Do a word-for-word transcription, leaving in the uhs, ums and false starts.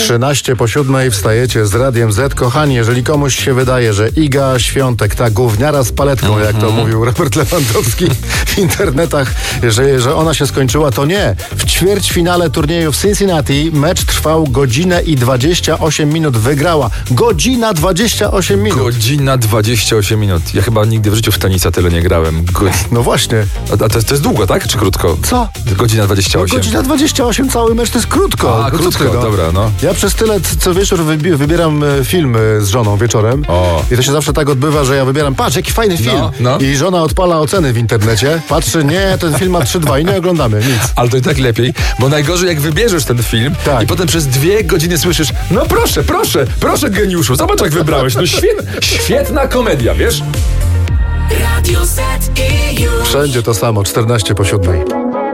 trzynaście po siódmej wstajecie z Radiem Z. Kochani, jeżeli komuś się wydaje, że Iga Świątek, ta gówniara z paletką, jak to mówił Robert Lewandowski w internetach, że, że ona się skończyła, to nie. W ćwierćfinale turnieju w Cincinnati mecz trwał godzinę i dwadzieścia osiem minut. Wygrała. Godzina dwadzieścia osiem minut. Godzina dwadzieścia osiem minut. Ja chyba nigdy w życiu w tenisa tyle nie grałem. God... No właśnie. A to, to jest długo, tak? Czy krótko? Co? Godzina dwadzieścia osiem. No, godzina dwadzieścia osiem, cały mecz to jest krótko. A, no, krótko, ty, no? dobra, no. Ja przez tyle co wieczór wybi- wybieram film z żoną wieczorem. O. I to się zawsze tak odbywa, że ja wybieram, patrz, jaki fajny film. No, no. I żona odpala oceny w internecie, patrzy, nie, ten film ma trzy dwa i nie oglądamy, nic. Ale to i tak lepiej, bo najgorzej jak wybierzesz ten film tak. i potem przez dwie godziny słyszysz, no proszę, proszę, proszę geniuszu, zobacz jak wybrałeś, no świetna, świetna komedia, wiesz? Wszędzie to samo, czternaście po siódmej.